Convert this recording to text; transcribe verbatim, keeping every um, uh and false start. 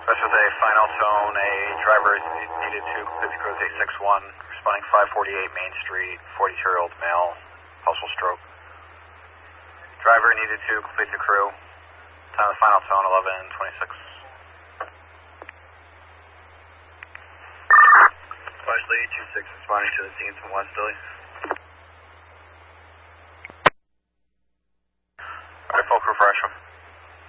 Special day, final tone, a driver is needed to complete the crew with a six one, responding five forty-eight Main Street, forty-two-year-old male, pulsal stroke. Driver needed to complete the crew. Time of the final tone, eleven twenty-six. Flash Lady two six responding to the scene from West Philly.